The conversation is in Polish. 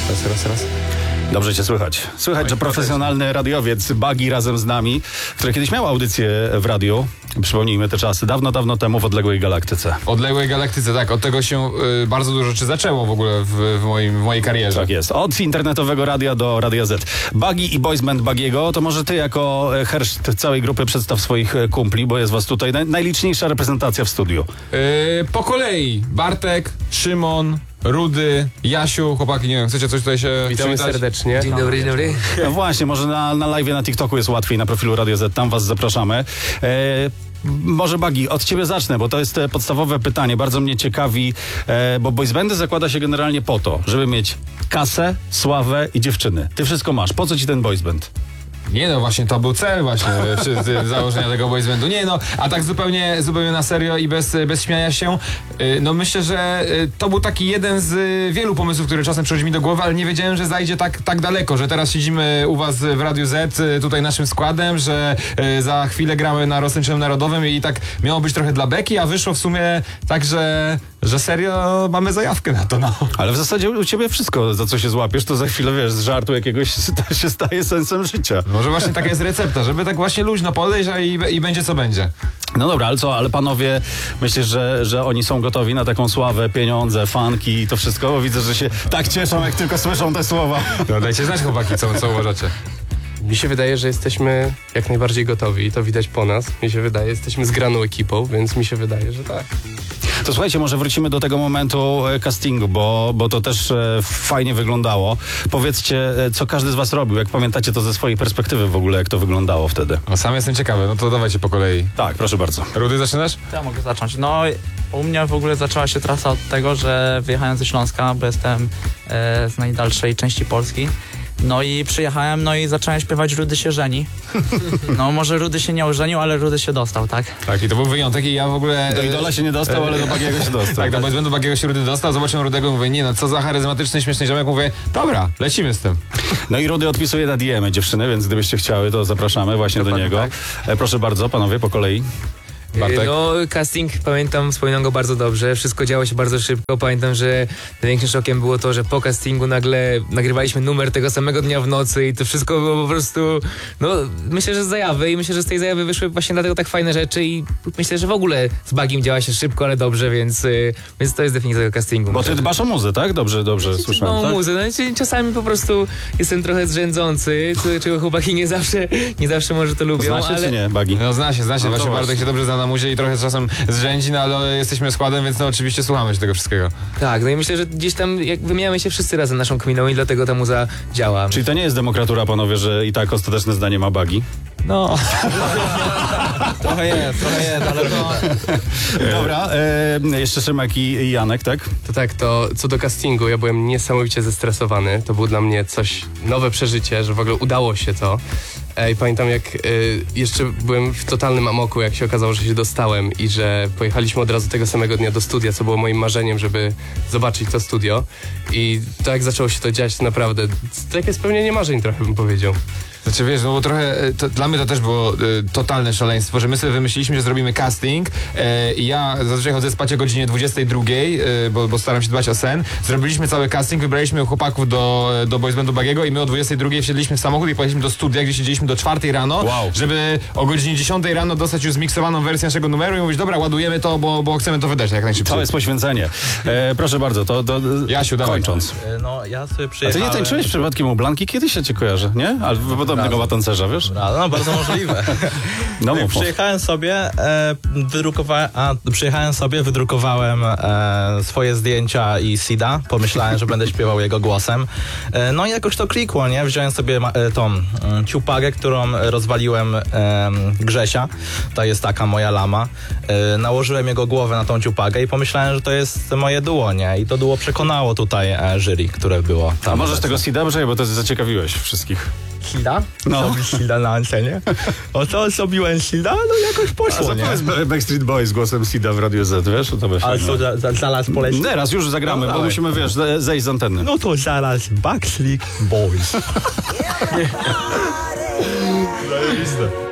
Raz. Dobrze cię słychać. Słychać, że profesjonalny radiowiec Buggy razem z nami, który kiedyś miał audycję w radiu, przypomnijmy te czasy, dawno temu w odległej galaktyce. W odległej galaktyce, tak. Od tego się bardzo dużo rzeczy zaczęło w ogóle w mojej karierze. Tak jest. Od internetowego radia do Radia Z. Buggy i boys band Buggy'ego, to może ty jako herszt całej grupy przedstaw swoich kumpli, bo jest was tutaj najliczniejsza reprezentacja w studiu. Po kolei. Bartek, Szymon, Rudy, Jasiu, chłopaki, nie wiem, chcecie coś tutaj się Witamy przywitać? serdecznie. Dzień dobry. No właśnie, może na live na TikToku jest łatwiej, na profilu Radio Z, tam was zapraszamy. Może Buggy, od ciebie zacznę, bo to jest podstawowe pytanie, bardzo mnie ciekawi, bo boys bandy zakłada się generalnie po to, żeby mieć kasę, sławę i dziewczyny. Ty wszystko masz. Po co ci ten boys band? Nie no, właśnie to był cel właśnie założenia tego boys bandu. Nie no, a tak zupełnie na serio i bez śmiania się, no myślę, że to był taki jeden z wielu pomysłów, który czasem przychodzi mi do głowy, ale nie wiedziałem, że zajdzie tak daleko, że teraz siedzimy u was w Radiu Z, tutaj naszym składem, że za chwilę gramy na rozsądczym narodowym i tak miało być trochę dla beki, a wyszło w sumie tak, że serio mamy zajawkę na to, no. Ale w zasadzie u ciebie wszystko, za co się złapiesz, to za chwilę, wiesz, z żartu jakiegoś to się staje sensem życia. Może właśnie taka jest recepta, żeby tak właśnie luźno podejść i będzie co będzie. No dobra, ale co, ale panowie, myślisz, że oni są gotowi na taką sławę, pieniądze, fanki i to wszystko? Bo widzę, że się tak cieszą, jak tylko słyszą te słowa. No dajcie znać, chłopaki, co uważacie. Mi się wydaje, że jesteśmy jak najbardziej gotowi i to widać po nas. Mi się wydaje, jesteśmy zgraną ekipą, więc mi się wydaje, że tak. To słuchajcie, może wrócimy do tego momentu castingu, bo to też fajnie wyglądało. Powiedzcie, co każdy z was robił, jak pamiętacie to ze swojej perspektywy w ogóle, jak to wyglądało wtedy. No sam jestem ciekawy, no to dawajcie po kolei. Tak, proszę bardzo. Rudy, zaczynasz? Ja mogę zacząć. No, u mnie w ogóle zaczęła się trasa od tego, że wyjechałem ze Śląska, bo jestem z najdalszej części Polski. No i przyjechałem, no i zacząłem śpiewać Rudy się żeni. No może Rudy się nie ożenił, ale Rudy się dostał, tak? Tak, i to był wyjątek i ja w ogóle... Do Idola się nie dostał, ale do Buggy'ego się dostał. Tak, do boys bandu Buggy'ego się Rudy dostał, zobaczyłem Rudego i mówię, nie no, co za charyzmatyczny, śmieszny ziomek, mówię, dobra, lecimy z tym. No i Rudy odpisuje na DM-y dziewczyny, więc gdybyście chciały, to zapraszamy właśnie do niego. tak. Proszę bardzo, panowie, po kolei. Bartek? No, casting, pamiętam, wspominam go bardzo dobrze. Wszystko działo się bardzo szybko. Pamiętam, że największym szokiem było to, że po castingu nagle nagrywaliśmy numer tego samego dnia w nocy i to wszystko było po prostu, no, myślę, że z zajawy i myślę, że z tej zajawy wyszły właśnie dlatego tak fajne rzeczy i myślę, że w ogóle z Buggym działa się szybko, ale dobrze, więc to jest definicja tego castingu. Bo ty dbasz o muzę, tak? Dobrze słyszałem, No, tak? muzę. No, czasami po prostu jestem trochę zrzędzący, czego chłopaki nie zawsze może to lubią, Zna się ale... czy nie, Buggy? No zna się, właśnie Bartek się dobrze zna na muzie i trochę czasem zrzędzi, no ale jesteśmy składem, więc no oczywiście słuchamy się tego wszystkiego. Tak, no i myślę, że gdzieś tam jak wymieniamy się wszyscy razem naszą kminą i dlatego ta muza działa. Czyli to nie jest demokratura, panowie, że i tak ostateczne zdanie ma Buggy? No. Trochę jest, ale to... Dobra, jeszcze Szymek i Janek, tak? To tak, to co do castingu, ja byłem niesamowicie zestresowany. To było dla mnie coś, nowe przeżycie, że w ogóle udało się to. I pamiętam, jak jeszcze byłem w totalnym amoku, jak się okazało, że się dostałem i że pojechaliśmy od razu tego samego dnia do studia, co było moim marzeniem, żeby zobaczyć to studio. I to jak zaczęło się to dziać, to naprawdę takie spełnienie marzeń trochę bym powiedział. Znaczy wiesz, no bo trochę, dla mnie to też było totalne szaleństwo, że my sobie wymyśliliśmy, że zrobimy casting i ja zazwyczaj chodzę spać o godzinie 22, bo staram się dbać o sen. Zrobiliśmy cały casting, wybraliśmy chłopaków do boys bandu Buggy'ego i my o 22 wsiedliśmy w samochód i pojechaliśmy do studia, gdzie siedzieliśmy do 4 rano, żeby o godzinie 10 rano dostać już zmiksowaną wersję naszego numeru i mówić, dobra, ładujemy to, bo chcemy to wydać jak najszybciej. To jest poświęcenie. Proszę bardzo, to Jasiu, dawaj. kończąc. No, ja sobie A ty przyjechałem... nie tańczyłeś przypadkiem u Blanki? Kiedyś się cię kojarzę, nie? Ale podobnego ma tancerza, wiesz? No, bardzo możliwe. No mów. Przyjechałem sobie, wydrukowałem swoje zdjęcia i Sida. Pomyślałem, że będę śpiewał jego głosem. No i jakoś to klikło, nie? Wziąłem sobie tą ciupagę, którą rozwaliłem Grzesia. To jest taka moja lama. Nałożyłem jego głowę na tą ciupagę i pomyślałem, że to jest moje duo, nie? I to duo przekonało tutaj jury, które było tam. A możesz tego Sida, bo to zaciekawiłeś wszystkich. Sida? No. Zrobić Sida na antenie? O co zrobiłem Sida? No jakoś poszło, nie? To jest Backstreet Boys z głosem Sida w Radiu Z, wiesz? To by Ale co, zaraz poleci? Teraz już zagramy, bo musimy, wiesz, zejść z anteny. No to zaraz Backstreet Boys. Zajebiste.